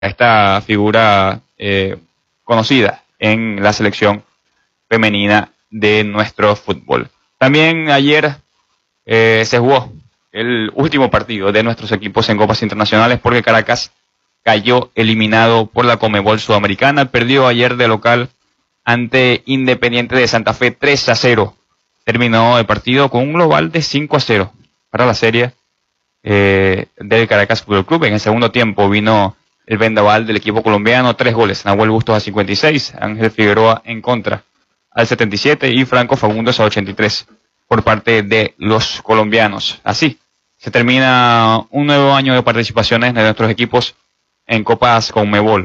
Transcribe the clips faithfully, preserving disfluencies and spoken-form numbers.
esta figura eh, conocida en la selección femenina de nuestro fútbol. También ayer eh, se jugó el último partido de nuestros equipos en copas internacionales porque Caracas cayó eliminado por la Conmebol Sudamericana. Perdió ayer de local ante Independiente de Santa Fe tres a cero. Terminó el partido con un global de cinco a cero para la serie eh, del Caracas Fútbol Club. En el segundo tiempo vino el vendaval del equipo colombiano, tres goles. Nahuel Bustos a cincuenta y seis, Ángel Figueroa en contra al setenta y siete y Franco Fagundes a ochenta y tres por parte de los colombianos. Así se termina un nuevo año de participaciones de nuestros equipos en Copas Conmebol.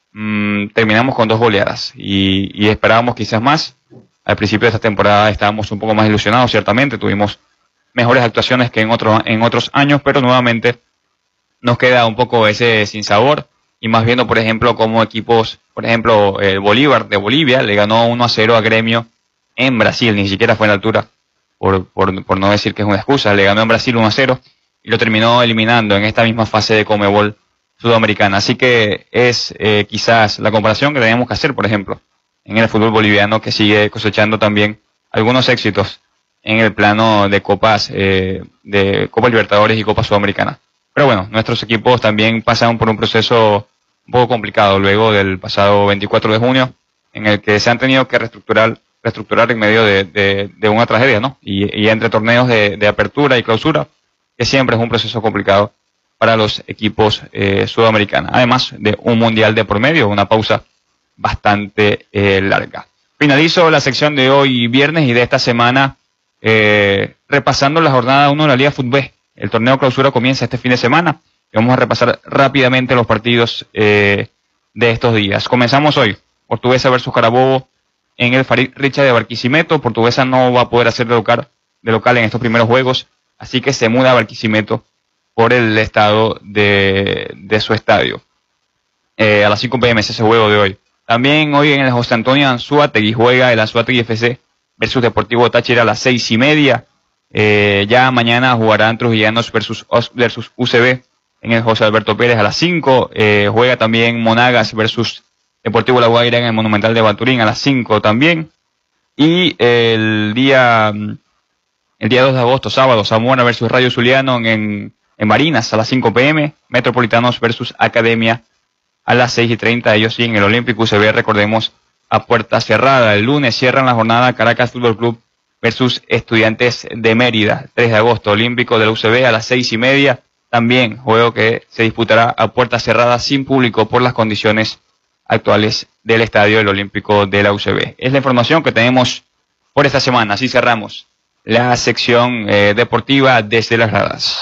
Mm, terminamos con dos goleadas y, y esperábamos quizás más. Al principio de esta temporada estábamos un poco más ilusionados, ciertamente. Tuvimos mejores actuaciones que en, otro, en otros años, pero nuevamente nos queda un poco ese sinsabor. Y más viendo, por ejemplo, como equipos, por ejemplo, el Bolívar de Bolivia le ganó uno a cero a Gremio en Brasil, ni siquiera fue en la altura, por, por, por no decir que es una excusa. Le ganó en Brasil uno a cero y lo terminó eliminando en esta misma fase de Conmebol Sudamericana. Así que es eh, quizás la comparación que tenemos que hacer, por ejemplo, en el fútbol boliviano, que sigue cosechando también algunos éxitos en el plano de copas, eh, de Copa Libertadores y Copa Sudamericana. Pero bueno, nuestros equipos también pasaron por un proceso un poco complicado luego del pasado veinticuatro de junio, en el que se han tenido que reestructurar, reestructurar en medio de, de, de una tragedia, ¿no? Y, y entre torneos de, de apertura y clausura, que siempre es un proceso complicado para los equipos eh, sudamericanos, además de un mundial de por medio, una pausa bastante eh, larga. Finalizo la sección de hoy viernes y de esta semana eh, repasando la jornada uno de la Liga Fútbol. El torneo clausura comienza este fin de semana y vamos a repasar rápidamente los partidos eh, de estos días. Comenzamos hoy, Portuguesa versus Carabobo en el Farid Richa de Barquisimeto. Portuguesa no va a poder hacer de local, de local en estos primeros juegos, así que se muda a Barquisimeto por el estado de, de su estadio. Eh, a las cinco p m es ese juego de hoy. También hoy en el José Antonio Anzoátegui juega el Anzoátegui F C versus Deportivo Táchira a las seis y media. Eh, ya mañana jugarán Trujillanos versus, versus U C B en el José Alberto Pérez a las cinco. Eh, juega también Monagas versus Deportivo La Guaira en el Monumental de Baturín a las cinco también. Y el día el día dos de agosto, sábado, Zamora versus Rayo Zuliano en, en Barinas a las cinco p m. Metropolitanos versus Academia a las seis y treinta, ellos sí en el Olímpico U C B, recordemos, a puerta cerrada. El lunes cierran la jornada Caracas Fútbol Club versus Estudiantes de Mérida, tres de agosto, Olímpico de la U C B a las seis y media, también juego que se disputará a puerta cerrada sin público por las condiciones actuales del estadio del Olímpico de la U C B. Es la información que tenemos por esta semana, así cerramos la sección eh, deportiva desde las gradas.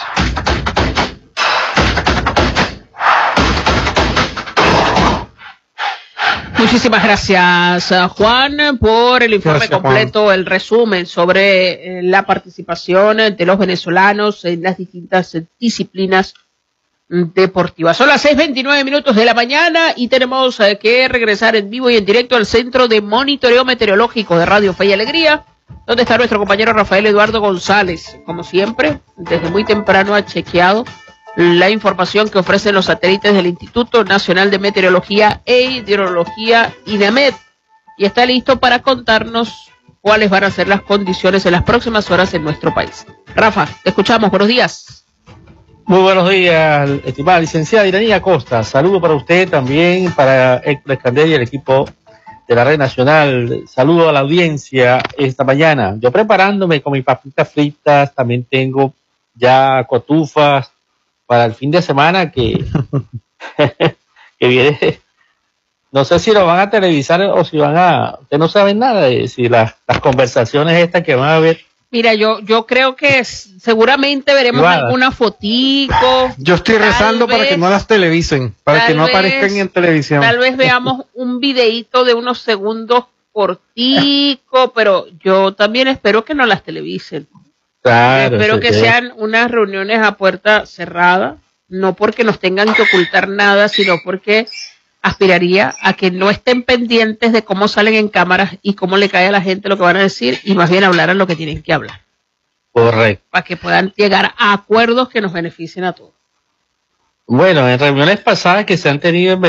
Muchísimas gracias, Juan, por el informe gracias, completo, Juan. El resumen sobre eh, la participación de los venezolanos en las distintas eh, disciplinas deportivas. Son las seis veintinueve minutos de la mañana y tenemos eh, que regresar en vivo y en directo al Centro de Monitoreo Meteorológico de Radio Fe y Alegría, donde está nuestro compañero Rafael Eduardo González. Como siempre, desde muy temprano ha chequeado la información que ofrecen los satélites del Instituto Nacional de Meteorología e Hidrología, INAMED, y está listo para contarnos cuáles van a ser las condiciones en las próximas horas en nuestro país. Rafa, te escuchamos, buenos días. Muy buenos días, estimada licenciada Iranía Costa. Saludo para usted también, para Héctor Escandel y el equipo de la Red Nacional. Saludo a la audiencia esta mañana. Yo preparándome con mis papitas fritas, también tengo ya cotufas para el fin de semana que, que viene. No sé si lo van a televisar o si van a... Ustedes no saben nada de si las, las conversaciones estas que van a ver. Mira, yo yo creo que seguramente veremos privada. Alguna fotico. Yo estoy rezando vez, para que no las televisen, para que no vez, aparezcan en televisión. Tal vez veamos un videíto de unos segundos cortico, pero yo también espero que no las televisen. Claro, espero que sí. Sean unas reuniones a puerta cerrada, no porque nos tengan que ocultar nada, sino porque aspiraría a que no estén pendientes de cómo salen en cámaras y cómo le cae a la gente lo que van a decir y más bien hablaran lo que tienen que hablar. Correcto. Para que puedan llegar a acuerdos que nos beneficien a todos. Bueno, en reuniones pasadas que se han tenido en